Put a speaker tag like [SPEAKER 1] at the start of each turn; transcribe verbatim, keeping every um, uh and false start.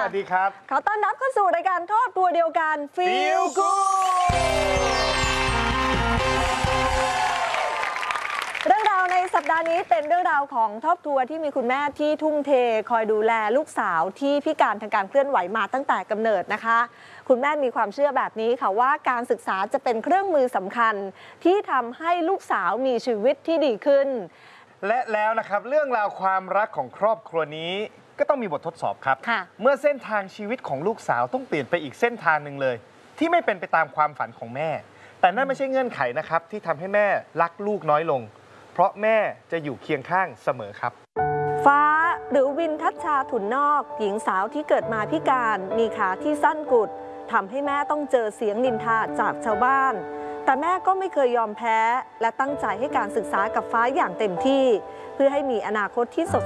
[SPEAKER 1] วัสดีครับ
[SPEAKER 2] ขอต้อนรับเข้าสู่รายการทอดตัวเดียวกัน Feel Good เรื่องราวในสัปดาห์นี้เป็นเรื่องราวของครอบครัวที่มีคุณแม่ที่ทุ่มเทคอยดูแลลูกสาวที่พิการทางการเคลื่อนไหวมาตั้งแต่กำเนิดนะคะคุณแม่มีความเชื่อแบบนี้ค่ะว่าการศึกษาจะเป็นเครื่องมือสำคัญที่ทำให้ลูกสาวมีชีวิตที่ดีขึ้น
[SPEAKER 1] และแล้วนะครับเรื่องราวความรักของครอบครัวนี้ก็ต้องมีบททดสอบครับเมื่อเส้นทางชีวิตของลูกสาวต้องเปลี่ยนไปอีกเส้นทางหนึ่งเลยที่ไม่เป็นไปตามความฝันของแม่แต่นั่นไม่ใช่เงื่อนไขนะครับที่ทำให้แม่รักลูกน้อยลงเพราะแม่จะอยู่เคียงข้างเสมอครับ
[SPEAKER 2] ฟ้าหรือวินทัชชาถุนนอกหญิงสาวที่เกิดมาพิการมีขาที่สั้นกุดทำให้แม่ต้องเจอเสียงนินทาจากชาวบ้านแต่แม่ก็ไม่เคยยอมแพ้และตั้งใจให้การศึกษากับฟ้าอย่างเต็มที่เพื่อให้มีอนาคตที่สด